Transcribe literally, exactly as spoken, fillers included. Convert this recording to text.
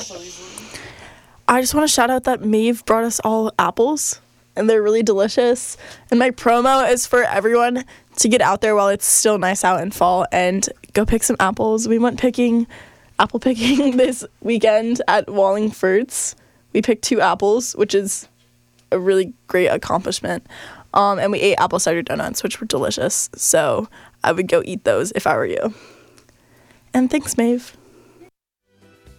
so easily. I just want to shout out that Maeve brought us all apples, and they're really delicious. And my promo is for everyone to get out there while it's still nice out in fall and go pick some apples. We went picking, apple picking this weekend at Walling Fruits. We picked two apples, which is a really great accomplishment. Um, and we ate apple cider donuts, which were delicious. So I would go eat those if I were you. And thanks, Maeve.